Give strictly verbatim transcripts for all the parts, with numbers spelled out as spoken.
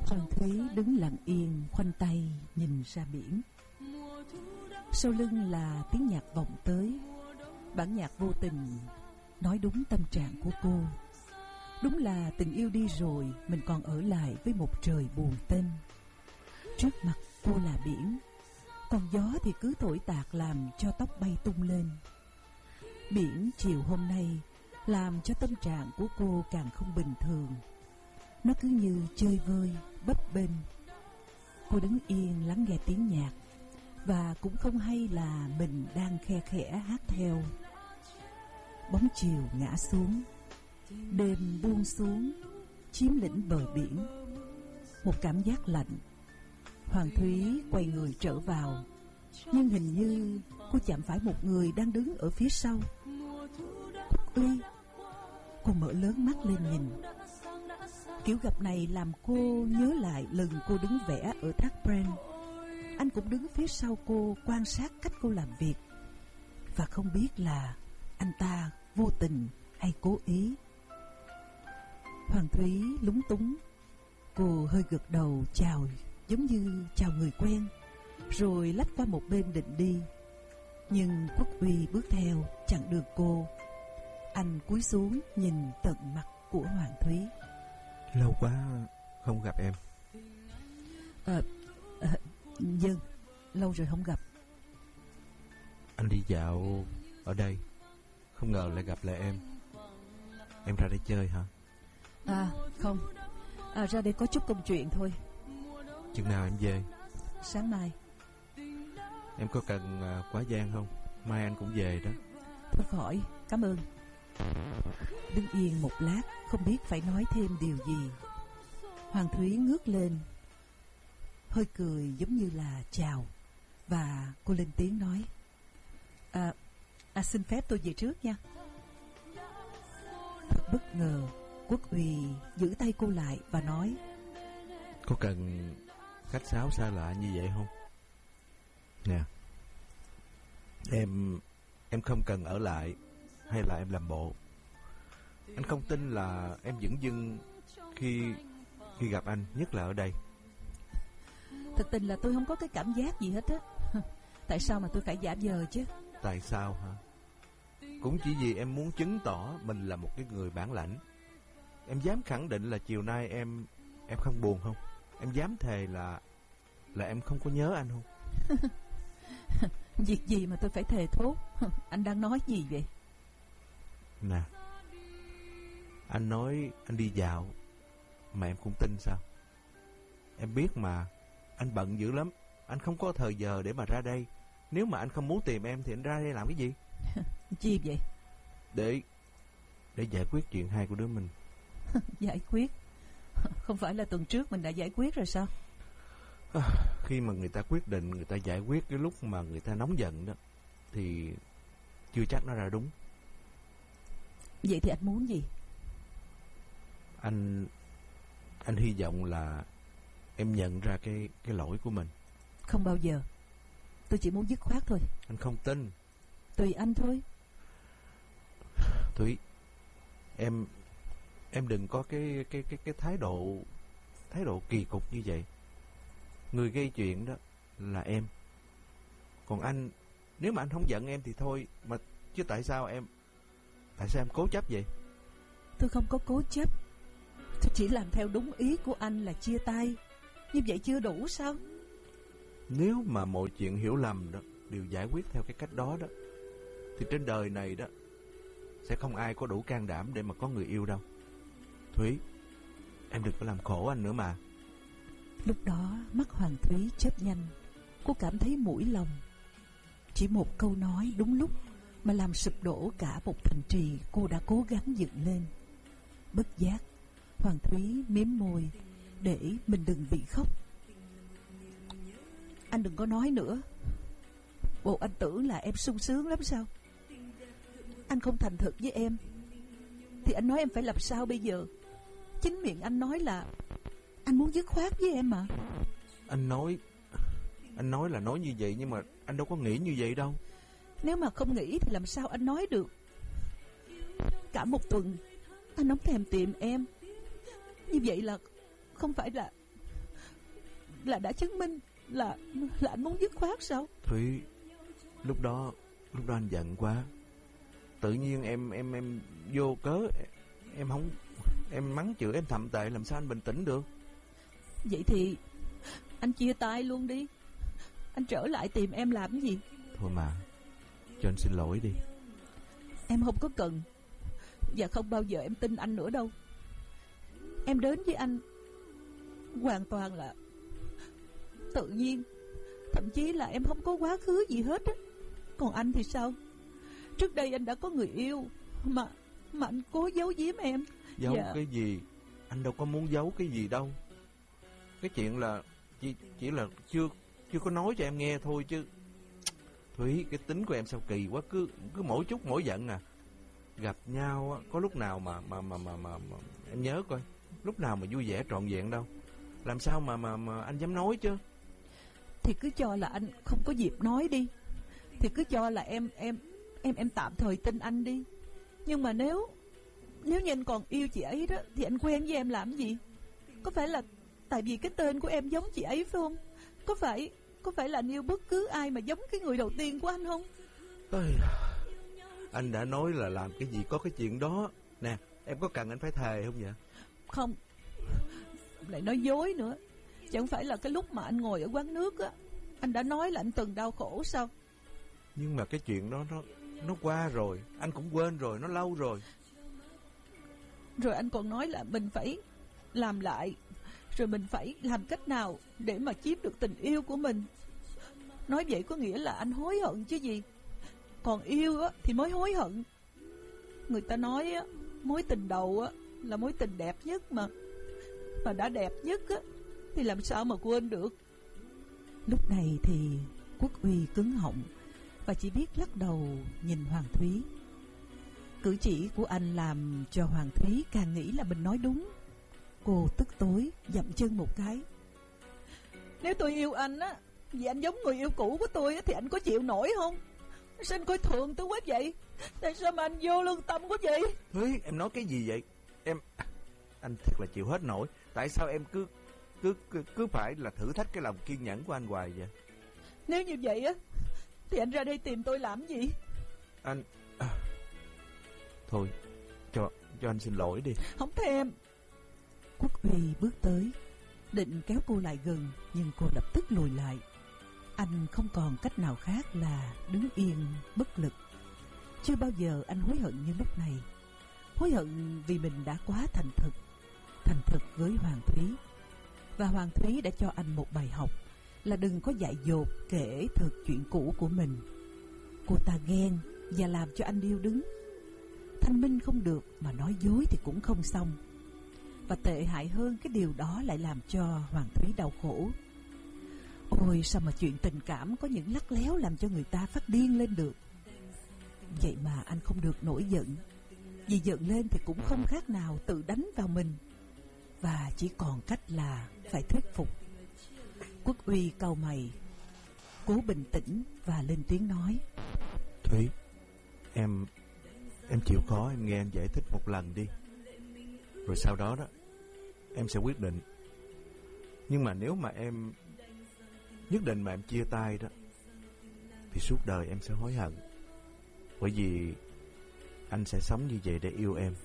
Hoàng Thúy đứng lặng yên, khoanh tay nhìn ra biển. Sau lưng là tiếng nhạc vọng tới. Bản nhạc vô tình nói đúng tâm trạng của cô. Đúng là tình yêu đi rồi, mình còn ở lại với một trời buồn tênh. Trước mặt cô là biển, còn gió thì cứ thổi tạt làm cho tóc bay tung lên. Biển chiều hôm nay làm cho tâm trạng của cô càng không bình thường. Nó cứ như chơi vơi, bấp bênh. Cô đứng yên lắng nghe tiếng nhạc, và cũng không hay là mình đang khe khẽ hát theo. Bóng chiều ngã xuống, đêm buông xuống, chiếm lĩnh bờ biển. Một cảm giác lạnh. Hoàng Thúy quay người trở vào, nhưng hình như cô chạm phải một người đang đứng ở phía sau. Quốc Uy. Cô mở lớn mắt lên nhìn. Kiểu gặp này làm cô nhớ lại lần cô đứng vẽ ở thác Brent. Anh cũng đứng phía sau cô, quan sát cách cô làm việc, và không biết là anh ta vô tình hay cố ý. Hoàng Thúy lúng túng. Cô hơi gật đầu chào, giống như chào người quen, rồi lách qua một bên định đi. Nhưng Quốc Uy bước theo chặn đường cô. Anh cúi xuống nhìn tận mặt của Hoàng Thúy. Lâu quá không gặp em. Ờ, à, Dân, lâu rồi không gặp. Anh đi dạo ở đây, không ngờ lại gặp lại em. Em ra đây chơi hả? À không, à, ra đây có chút công chuyện thôi. Chừng nào em về? Sáng mai. Em có cần quá giang không? Mai anh cũng về đó. Thôi khỏi, cảm ơn. Đứng yên một lát, không biết phải nói thêm điều gì. Hoàng Thúy ngước lên, hơi cười giống như là chào, và cô lên tiếng nói: À, à xin phép tôi về trước nha. Thật bất ngờ, Quốc Uy giữ tay cô lại và nói: Có cần khách sáo xa lạ như vậy không? Nè, Em Em không cần ở lại, hay là em làm bộ. Anh không tin là em dửng dưng Khi Khi gặp anh, nhất là ở đây. Thực tình là tôi không có cái cảm giác gì hết á. Tại sao mà tôi phải giả vờ chứ? Tại sao hả? Cũng chỉ vì em muốn chứng tỏ mình là một cái người bản lãnh. Em dám khẳng định là chiều nay em Em không buồn không? Em dám thề là Là em không có nhớ anh không? Việc gì mà tôi phải thề thốt? Anh đang nói gì vậy? Nè, anh nói anh đi dạo mà em cũng tin sao? Em biết mà, anh bận dữ lắm. Anh không có thời giờ để mà ra đây. Nếu mà anh không muốn tìm em thì anh ra đây làm cái gì? Chi vậy? Để Để giải quyết chuyện hai của đứa mình. Giải quyết? Không phải là tuần trước mình đã giải quyết rồi sao? À, khi mà người ta quyết định, người ta giải quyết cái lúc mà người ta nóng giận đó, thì chưa chắc nó ra đúng. Vậy thì anh muốn gì? Anh Anh hy vọng là em nhận ra cái cái lỗi của mình. Không bao giờ. Tôi chỉ muốn dứt khoát thôi. Anh không tin. Tùy anh thôi. Thúy, Em Em đừng có cái cái cái cái thái độ Thái độ kỳ cục như vậy. Người gây chuyện đó là em. Còn anh, nếu mà anh không giận em thì thôi. Mà chứ tại sao em Tại sao em cố chấp vậy? Tôi không có cố chấp. Tôi chỉ làm theo đúng ý của anh là chia tay. Như vậy chưa đủ sao? Nếu mà mọi chuyện hiểu lầm đó đều giải quyết theo cái cách đó đó, thì trên đời này đó sẽ không ai có đủ can đảm để mà có người yêu đâu. Thúy, em đừng có làm khổ anh nữa mà. Lúc đó mắt Hoàng Thúy chớp nhanh. Cô cảm thấy mũi lòng. Chỉ một câu nói đúng lúc mà làm sụp đổ cả một thành trì cô đã cố gắng dựng lên. Bất giác, Hoàng Thúy mím môi để mình đừng bị khóc. Anh đừng có nói nữa. Bộ anh tưởng là em sung sướng lắm sao? Anh không thành thực với em thì anh nói em phải làm sao bây giờ? Chính miệng anh nói là anh muốn dứt khoát với em mà. Anh nói Anh nói là nói như vậy, nhưng mà anh đâu có nghĩ như vậy đâu. Nếu mà không nghĩ thì làm sao anh nói được? Cả một tuần anh không thèm tìm em. Như vậy là không phải là là đã chứng minh là là anh muốn dứt khoát sao? Thúy, lúc đó lúc đó anh giận quá. Tự nhiên em em em vô cớ em không em mắng chửi em thậm tệ, làm sao anh bình tĩnh được? Vậy thì anh chia tay luôn đi. Anh trở lại tìm em làm cái gì? Thôi mà, cho anh xin lỗi đi. Em không có cần, và không bao giờ em tin anh nữa đâu. Em đến với anh hoàn toàn là tự nhiên, thậm chí là em không có quá khứ gì hết á. Còn anh thì sao? Trước đây anh đã có người yêu mà mà anh cố giấu giếm em. Giấu dạ. cái gì? Anh đâu có muốn giấu cái gì đâu. Cái chuyện là chỉ, chỉ là chưa chưa có nói cho em nghe thôi chứ. Thúy, cái tính của em sao kỳ quá, cứ cứ mỗi chút mỗi giận à. Gặp nhau á, có lúc nào mà mà mà mà mà, mà em nhớ coi, lúc nào mà vui vẻ trọn vẹn đâu. Làm sao mà mà mà anh dám nói chứ? Thì cứ cho là anh không có dịp nói đi. Thì cứ cho là em em em em tạm thời tin anh đi. Nhưng mà nếu nếu như anh còn yêu chị ấy đó, thì anh quen với em làm gì? Có phải là tại vì cái tên của em giống chị ấy phải không? Có phải có phải là anh yêu bất cứ ai mà giống cái người đầu tiên của anh không? Ôi, anh đã nói là làm cái gì có cái chuyện đó. Nè, em có cần anh phải thề không vậy? Không, lại nói dối nữa. Chẳng phải là cái lúc mà anh ngồi ở quán nước á, anh đã nói là anh từng đau khổ sao? Nhưng mà cái chuyện đó nó nó qua rồi, anh cũng quên rồi, nó lâu rồi. Rồi anh còn nói là mình phải làm lại, rồi mình phải làm cách nào để mà chiếm được tình yêu của mình. Nói vậy có nghĩa là anh hối hận chứ gì. Còn yêu á thì mới hối hận. Người ta nói á, mối tình đầu á là mối tình đẹp nhất mà. Mà đã đẹp nhất á thì làm sao mà quên được. Lúc này thì Quốc Uy cứng họng và chỉ biết lắc đầu nhìn Hoàng Thúy. Cử chỉ của anh làm cho Hoàng Thúy càng nghĩ là mình nói đúng. Cô tức tối dậm chân một cái. Nếu tôi yêu anh á, vì anh giống người yêu cũ của tôi á, thì anh có chịu nổi không? Sao anh coi thường tôi quá vậy? Tại sao mà anh vô lương tâm quá vậy? Thúy, em nói cái gì vậy? Em anh thật là chịu hết nổi. Tại sao em cứ cứ cứ, cứ phải là thử thách cái lòng kiên nhẫn của anh hoài vậy? Nếu như vậy á thì anh ra đây tìm tôi làm gì? Anh à, thôi cho cho anh xin lỗi đi. Không thèm. Quốc Uy bước tới định kéo cô lại gần, nhưng cô lập tức lùi lại. Anh không còn cách nào khác là đứng yên bất lực. Chưa bao giờ anh hối hận như lúc này. Hối hận vì mình đã quá thành thực. Thành thực với Hoàng Thúy. Và Hoàng Thúy đã cho anh một bài học là đừng có dại dột kể thật chuyện cũ của mình. Cô ta ghen và làm cho anh điêu đứng. Thanh minh không được mà nói dối thì cũng không xong. Và tệ hại hơn, cái điều đó lại làm cho Hoàng Thúy đau khổ. Ôi, sao mà chuyện tình cảm có những lắt léo làm cho người ta phát điên lên được. Vậy mà anh không được nổi giận. Vì giận lên thì cũng không khác nào tự đánh vào mình. Và chỉ còn cách là phải thuyết phục. Quốc Uy cau mày, cố bình tĩnh và lên tiếng nói. Thúy, em Em chịu khó em nghe anh giải thích một lần đi. Rồi sau đó đó em sẽ quyết định. Nhưng mà nếu mà em nhất định mà em chia tay đó, thì suốt đời em sẽ hối hận. Bởi vì anh sẽ sống như vậy để yêu em.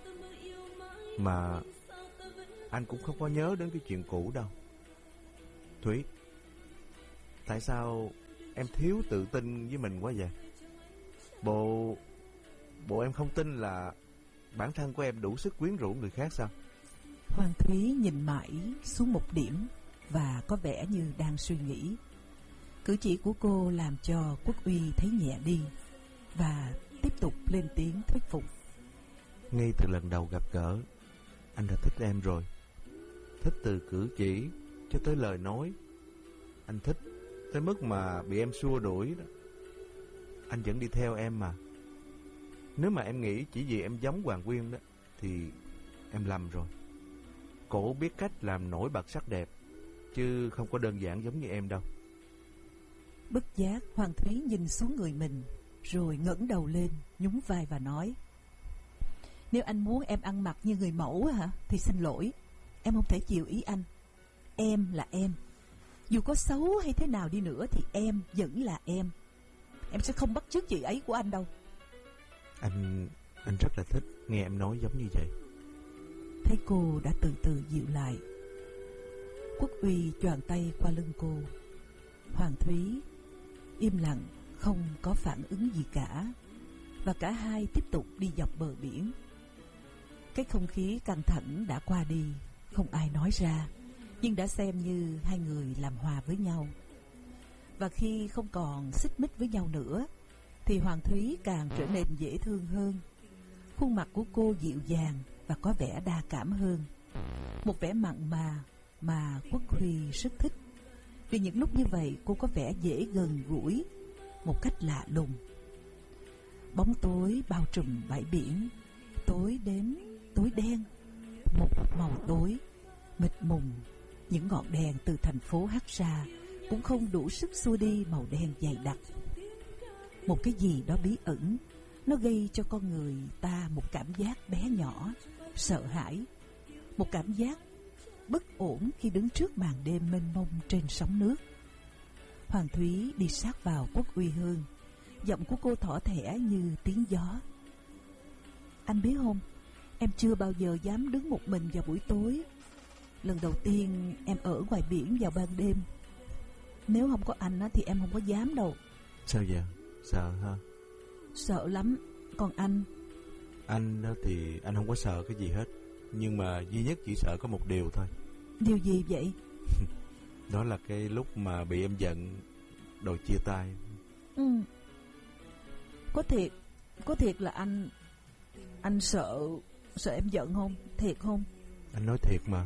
Mà anh cũng không có nhớ đến cái chuyện cũ đâu. Thúy, tại sao em thiếu tự tin với mình quá vậy? Bộ Bộ em không tin là bản thân của em đủ sức quyến rũ người khác sao? Hoàng Thúy nhìn mãi xuống một điểm và có vẻ như đang suy nghĩ. Cử chỉ của cô làm cho Quốc Uy thấy nhẹ đi và tiếp tục lên tiếng thuyết phục. Ngay từ lần đầu gặp gỡ, anh đã thích em rồi. Thích từ cử chỉ cho tới lời nói. Anh thích tới mức mà bị em xua đuổi đó, anh vẫn đi theo em mà. Nếu mà em nghĩ chỉ vì em giống Hoàng Quyên đó, thì em lầm rồi. Cổ biết cách làm nổi bật sắc đẹp, chứ không có đơn giản giống như em đâu. Bất giác Hoàng Thúy nhìn xuống người mình, rồi ngẩng đầu lên, nhún vai và nói. Nếu anh muốn em ăn mặc như người mẫu hả, thì xin lỗi, em không thể chiều ý anh. Em là em, Dù có xấu hay thế nào đi nữa thì em vẫn là em. Em sẽ không bắt chước chị ấy của anh đâu. Anh anh rất là thích nghe em nói giống như vậy. Thấy cô đã từ từ dịu lại, Quốc Uy choàng tay qua lưng cô. Hoàng Thúy im lặng, không có phản ứng gì cả, và cả hai tiếp tục đi dọc bờ biển. Cái không khí căng thẳng đã qua đi, không ai nói ra, nhưng đã xem như hai người làm hòa với nhau. Và khi không còn xích mích với nhau nữa thì Hoàng Thúy càng trở nên dễ thương hơn. Khuôn mặt của cô dịu dàng và có vẻ đa cảm hơn, một vẻ mặn mà mà Quốc Huy rất thích. Vì những lúc như vậy cô có vẻ dễ gần gũi một cách lạ lùng. Bóng tối bao trùm bãi biển, tối đến tối đen, một màu tối mịt mùng. Những ngọn đèn từ thành phố hắt ra cũng không đủ sức xua đi màu đen dày đặc. Một cái gì đó bí ẩn, nó gây cho con người ta một cảm giác bé nhỏ, sợ hãi, một cảm giác bất ổn khi đứng trước màn đêm mênh mông trên sóng nước. Hoàng Thúy đi sát vào Quốc Uy hơn, giọng của cô thỏ thẻ như tiếng gió. Anh biết không, em chưa bao giờ dám đứng một mình vào buổi tối. Lần đầu tiên em ở ngoài biển vào ban đêm. Nếu không có anh á, thì em không có dám đâu. Sao vậy? Sợ hả? Sợ lắm. Còn anh? Anh đó thì anh không có sợ cái gì hết, nhưng mà duy nhất chỉ sợ có một điều thôi. Điều gì vậy? Đó là cái lúc mà bị em giận, đòi chia tay. Ừ. Có thiệt, có thiệt là anh Anh sợ Sợ em giận không? Thiệt không? Anh nói thiệt mà.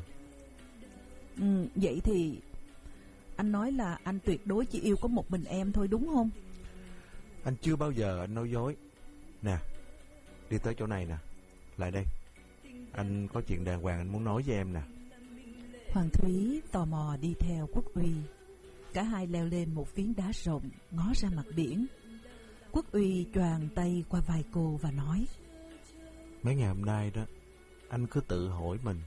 Ừ, vậy thì anh nói là anh tuyệt đối chỉ yêu có một mình em thôi, đúng không? Anh chưa bao giờ anh nói dối. Nè, đi tới chỗ này nè. Lại đây. Anh có chuyện đàng hoàng anh muốn nói với em nè. Hoàng Thúy tò mò đi theo Quốc Uy. Cả hai leo lên một phiến đá rộng, ngó ra mặt biển. Quốc Uy choàng tay qua vai cô và nói: Mấy ngày hôm nay đó, anh cứ tự hỏi mình,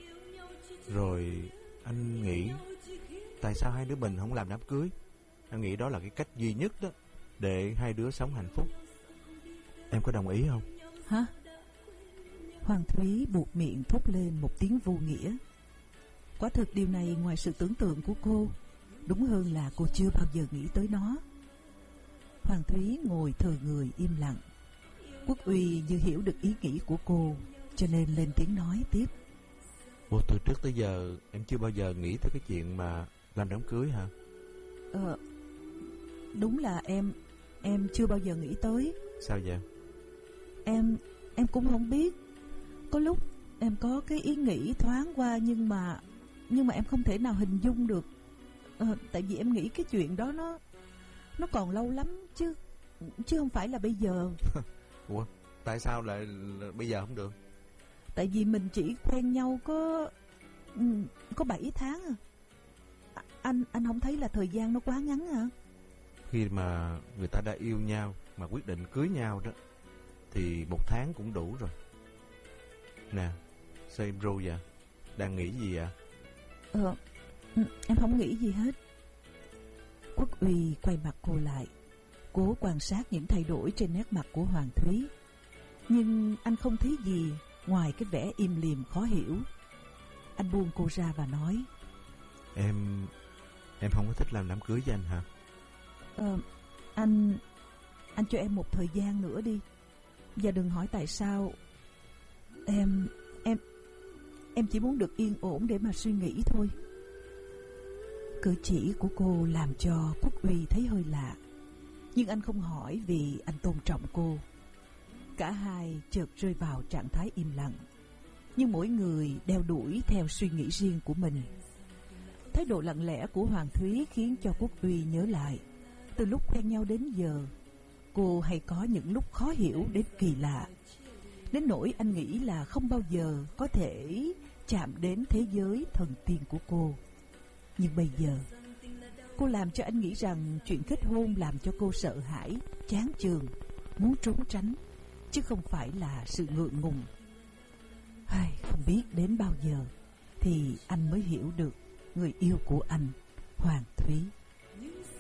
rồi anh nghĩ tại sao hai đứa mình không làm đám cưới. Anh nghĩ đó là cái cách duy nhất đó để hai đứa sống hạnh phúc. Em có đồng ý không? Hả? Hoàng Thúy buột miệng thốt lên một tiếng vô nghĩa. Quả thực điều này ngoài sự tưởng tượng của cô, đúng hơn là cô chưa bao giờ nghĩ tới nó. Hoàng Thúy ngồi thờ người im lặng. Quốc Uy như hiểu được ý nghĩ của cô, cho nên lên tiếng nói tiếp: Ủa, từ trước tới giờ em chưa bao giờ nghĩ tới cái chuyện mà làm đám cưới hả? Ờ, đúng là em Em chưa bao giờ nghĩ tới. Sao vậy? Em Em cũng không biết. Có lúc em có cái ý nghĩ thoáng qua, nhưng mà Nhưng mà em không thể nào hình dung được. ờ, Tại vì em nghĩ cái chuyện đó Nó Nó còn lâu lắm chứ Chứ không phải là bây giờ. Ủa, tại sao lại là bây giờ không được? Tại vì mình chỉ quen nhau có Có bảy tháng à. Anh Anh không thấy là thời gian nó quá ngắn hả? Khi mà người ta đã yêu nhau mà quyết định cưới nhau đó thì một tháng cũng đủ rồi. Nè, sao em ru vậy? Đang nghĩ gì vậy? Ờ, em không nghĩ gì hết. Quốc Uy quay mặt cô lại, cố quan sát những thay đổi trên nét mặt của Hoàng Thúy, nhưng anh không thấy gì ngoài cái vẻ im lìm khó hiểu. Anh buông cô ra và nói: Em Em không có thích làm đám cưới với anh hả? Ờ, anh Anh cho em một thời gian nữa đi. Và đừng hỏi tại sao. Em Em Em chỉ muốn được yên ổn để mà suy nghĩ thôi. Cử chỉ của cô làm cho Quốc Uy thấy hơi lạ, nhưng anh không hỏi vì anh tôn trọng cô. Cả hai chợt rơi vào trạng thái im lặng, nhưng mỗi người đeo đuổi theo suy nghĩ riêng của mình. Thái độ lặng lẽ của Hoàng Thúy khiến cho Quốc Uy nhớ lại, từ lúc quen nhau đến giờ, cô hay có những lúc khó hiểu đến kỳ lạ, đến nỗi anh nghĩ là không bao giờ có thể chạm đến thế giới thần tiên của cô. Nhưng bây giờ, cô làm cho anh nghĩ rằng chuyện kết hôn làm cho cô sợ hãi, chán chường, muốn trốn tránh, chứ không phải là sự ngượng ngùng. Ai, không biết đến bao giờ thì anh mới hiểu được người yêu của anh Hoàng Thúy.